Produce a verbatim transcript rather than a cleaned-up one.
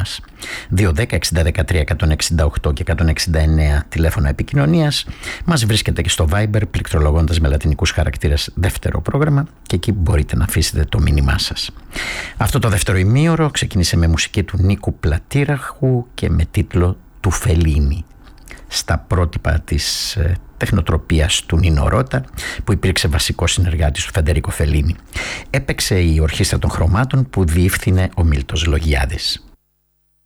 μας. δύο ένα μηδέν εξήντα δεκατρία εκατόν εξήντα οκτώ και εκατόν εξήντα εννέα τηλέφωνο επικοινωνίας. Μας βρίσκεται και στο Viber πληκτρολογώντας με λατινικούς χαρακτήρες δεύτερο πρόγραμμα και εκεί μπορείτε να αφήσετε το μήνυμά σας. Αυτό το δεύτερο ημίωρο ξεκίνησε με μουσική του Νίκου Πλατήραχου και με τίτλο «Του Φελίνη», στα πρότυπα της ε, τεχνοτροπίας του Νίνο Ρώτα, που υπήρξε βασικός συνεργάτης του Φεντερίκο Φελίνη. Έπαιξε η Ορχήστρα των Χρωμάτων που διεύθυνε ο Μίλτος Λογιάδης.